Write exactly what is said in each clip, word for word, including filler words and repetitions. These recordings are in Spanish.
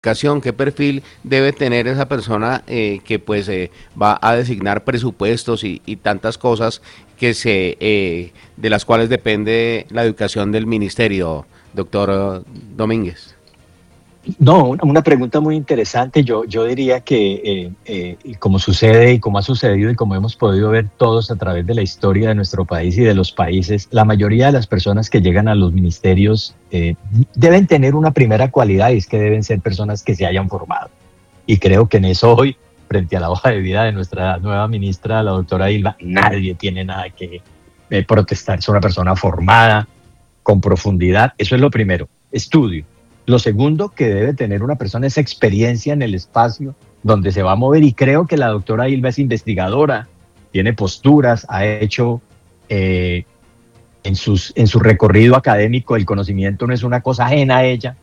educación, qué perfil debe tener esa persona eh, que pues eh, va a designar presupuestos y, y tantas cosas que se eh, de las cuales depende la educación del ministerio, doctor Domínguez. No, una, una pregunta muy interesante. Yo, yo diría que eh, eh, como sucede y como ha sucedido y como hemos podido ver todos a través de la historia de nuestro país y de los países, la mayoría de las personas que llegan a los ministerios eh, deben tener una primera cualidad, y es que deben ser personas que se hayan formado. Y creo que en eso hoy, frente a la hoja de vida de nuestra nueva ministra, la doctora Ilva, nadie tiene nada que eh, protestar. Es una persona formada, con profundidad. Eso es lo primero, estudio. Lo segundo que debe tener una persona es experiencia en el espacio donde se va a mover, y creo que la doctora Ilva es investigadora, tiene posturas, ha hecho eh, en, sus, en su recorrido académico, el conocimiento no es una cosa ajena a ella,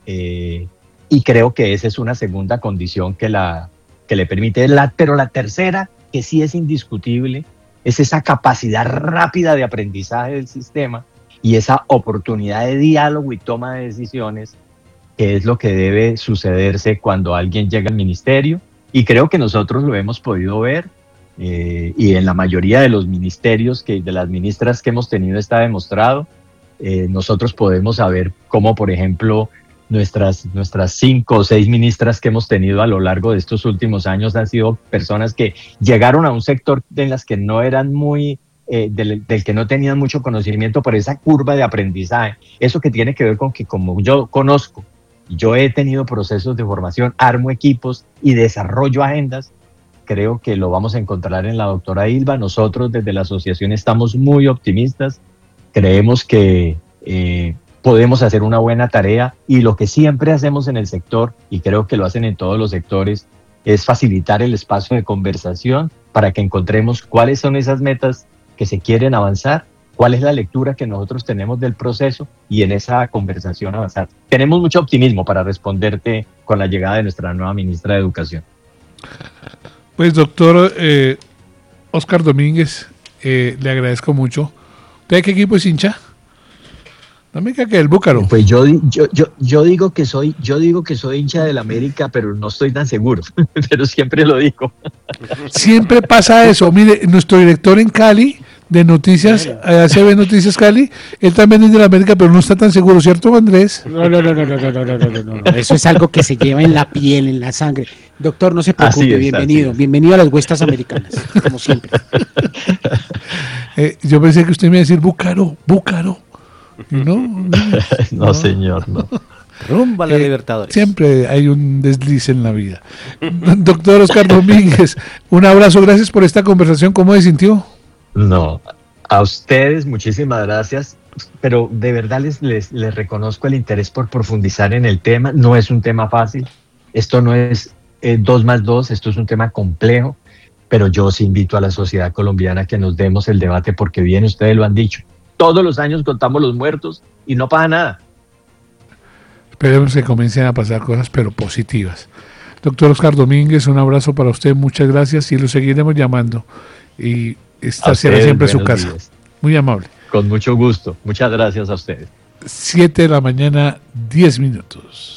eh, y creo que esa es una segunda condición que, la, que le permite. La, pero la tercera, que sí es indiscutible, es esa capacidad rápida de aprendizaje del sistema y esa oportunidad de diálogo y toma de decisiones, que es lo que debe sucederse cuando alguien llega al ministerio, y creo que nosotros lo hemos podido ver, eh, y en la mayoría de los ministerios, que de las ministras que hemos tenido está demostrado. Eh, nosotros podemos saber cómo, por ejemplo, nuestras, nuestras cinco o seis ministras que hemos tenido a lo largo de estos últimos años han sido personas que llegaron a un sector en las que no eran muy... Eh, del, del que no tenían mucho conocimiento, por esa curva de aprendizaje. Eso que tiene que ver con que, como yo conozco, yo he tenido procesos de formación, armo equipos y desarrollo agendas, creo que lo vamos a encontrar en la doctora Ilva. Nosotros desde la asociación estamos muy optimistas, creemos que eh, podemos hacer una buena tarea, y lo que siempre hacemos en el sector, y creo que lo hacen en todos los sectores, es facilitar el espacio de conversación para que encontremos cuáles son esas metas que se quieren avanzar, cuál es la lectura que nosotros tenemos del proceso, y en esa conversación avanzar. Tenemos mucho optimismo para responderte con la llegada de nuestra nueva ministra de Educación. Pues doctor eh, Óscar Domínguez, eh, le agradezco mucho. ¿Usted de qué equipo es hincha? No me diga que el Búcaro. Pues yo, yo, yo, yo digo que soy, yo digo que soy hincha del América, pero no estoy tan seguro, pero siempre lo digo. Siempre pasa eso. Mire, nuestro director en Cali de Noticias, A C B Noticias Cali, él también es de la América, pero no está tan seguro, ¿cierto, Andrés? No, no, no, no, no, no, no, no, no, no, no. Eso es algo que se lleva en la piel, en la sangre. Doctor, no se preocupe, es, bienvenido, bienvenido a las Huestas Americanas, como siempre. Eh, yo pensé que usted me iba a decir Búcaro, Búcaro. No, no, no, no, señor, no. Rumbo a la eh, Libertadores. Siempre hay un desliz en la vida. Doctor Óscar Domínguez, un abrazo, gracias por esta conversación. ¿Cómo se sintió? No, a ustedes muchísimas gracias, pero de verdad les, les, les reconozco el interés por profundizar en el tema. No es un tema fácil, esto no es eh, dos más dos, esto es un tema complejo, pero yo sí invito a la sociedad colombiana que nos demos el debate, porque bien ustedes lo han dicho. Todos los años contamos los muertos y no pasa nada. Esperemos que comiencen a pasar cosas, pero positivas. Doctor Óscar Domínguez, un abrazo para usted, muchas gracias, y lo seguiremos llamando. Y esta será siempre su casa. Días. Muy amable. Con mucho gusto. Muchas gracias a ustedes. Siete de la mañana, diez minutos.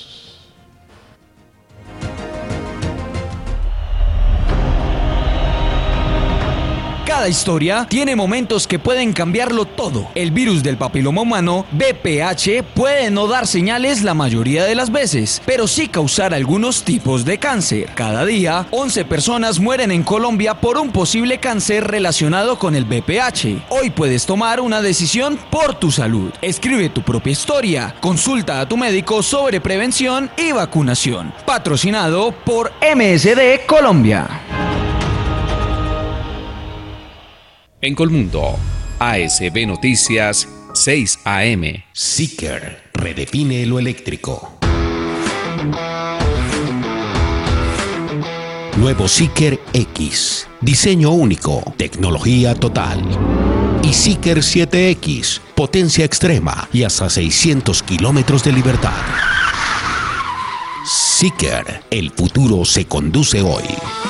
Cada historia tiene momentos que pueden cambiarlo todo. El virus del papiloma humano, V P H, puede no dar señales la mayoría de las veces, pero sí causar algunos tipos de cáncer. Cada día, once personas mueren en Colombia por un posible cáncer relacionado con el V P H. Hoy puedes tomar una decisión por tu salud. Escribe tu propia historia. Consulta a tu médico sobre prevención y vacunación. Patrocinado por M S D Colombia. En Colmundo, A S B Noticias, seis A M. Seeker redefine lo eléctrico. Nuevo Seeker X. Diseño único, tecnología total. Y Seeker siete X. Potencia extrema y hasta seiscientos kilómetros de libertad. Seeker. El futuro se conduce hoy.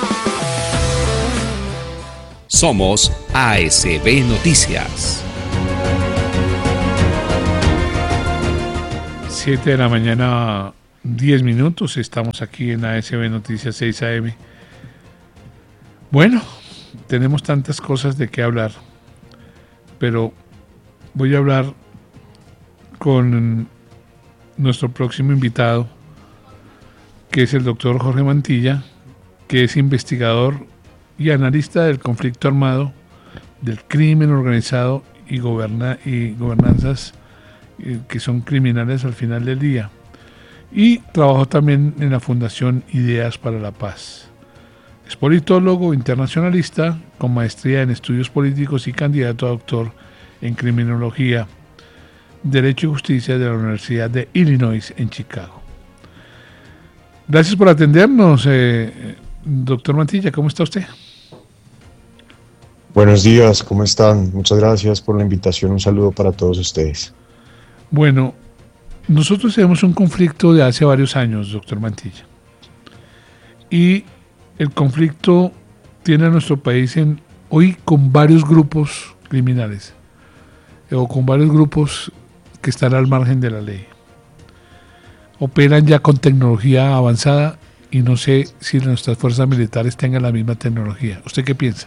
Somos A S B Noticias. Siete de la mañana, diez minutos, estamos aquí en A S B Noticias seis A M. Bueno, tenemos tantas cosas de qué hablar, pero voy a hablar con nuestro próximo invitado, que es el doctor Jorge Mantilla, que es investigador y analista del conflicto armado, del crimen organizado y, goberna, y gobernanzas eh, que son criminales al final del día. Y trabajó también en la Fundación Ideas para la Paz. Es politólogo internacionalista con maestría en estudios políticos y candidato a doctor en criminología, Derecho y Justicia de la Universidad de Illinois en Chicago. Gracias por atendernos, eh, doctor Mantilla, ¿cómo está usted? Buenos días, ¿cómo están? Muchas gracias por la invitación, un saludo para todos ustedes. Bueno, nosotros tenemos un conflicto de hace varios años, doctor Mantilla, y el conflicto tiene a nuestro país en, hoy con varios grupos criminales, o con varios grupos que están al margen de la ley. Operan ya con tecnología avanzada y no sé si nuestras fuerzas militares tengan la misma tecnología. ¿Usted qué piensa?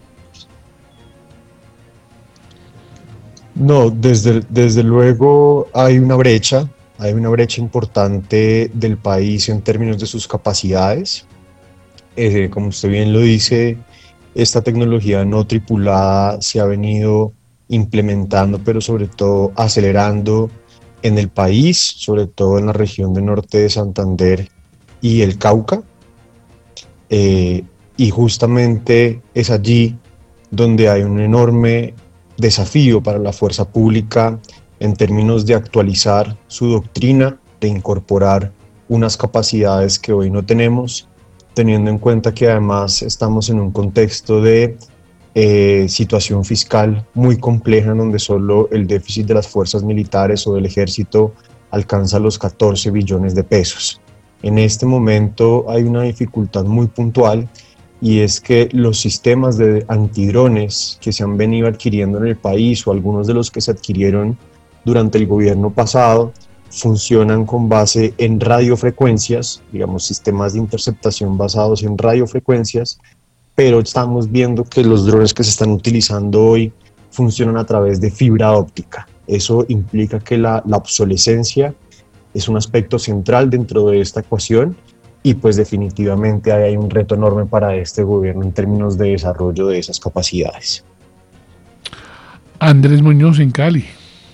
No, desde, desde luego hay una brecha, hay una brecha importante del país en términos de sus capacidades. Eh, como usted bien lo dice, esta tecnología no tripulada se ha venido implementando, pero sobre todo acelerando en el país, sobre todo en la región del norte de Santander y el Cauca. Eh, y justamente es allí donde hay un enorme desafío para la fuerza pública en términos de actualizar su doctrina, de incorporar unas capacidades que hoy no tenemos, teniendo en cuenta que además estamos en un contexto de eh, situación fiscal muy compleja, en donde solo el déficit de las fuerzas militares o del ejército alcanza los catorce billones de pesos. En este momento hay una dificultad muy puntual, y es que los sistemas de antidrones que se han venido adquiriendo en el país, o algunos de los que se adquirieron durante el gobierno pasado, funcionan con base en radiofrecuencias, digamos sistemas de interceptación basados en radiofrecuencias, pero estamos viendo que los drones que se están utilizando hoy funcionan a través de fibra óptica. Eso implica que la, la obsolescencia es un aspecto central dentro de esta ecuación, y pues definitivamente hay un reto enorme para este gobierno en términos de desarrollo de esas capacidades. Andrés Muñoz en Cali.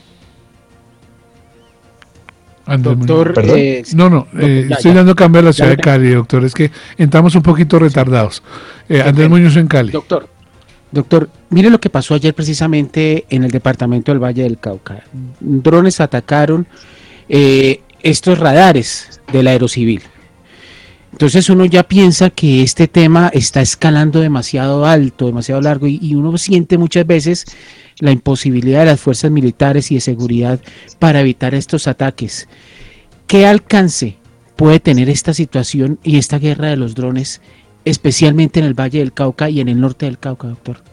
Andrés doctor, Muñoz. eh, no, no, eh, ya, estoy ya. dando cambio a la ciudad ya, ya. de Cali, doctor, es que entramos un poquito retardados. Eh, Andrés Muñoz en Cali. Doctor, doctor, mire lo que pasó ayer precisamente en el departamento del Valle del Cauca. Drones atacaron eh, estos radares del Aerocivil. Entonces uno ya piensa que este tema está escalando demasiado alto, demasiado largo, y, y uno siente muchas veces la imposibilidad de las fuerzas militares y de seguridad para evitar estos ataques. ¿Qué alcance puede tener esta situación y esta guerra de los drones, especialmente en el Valle del Cauca y en el norte del Cauca, doctor?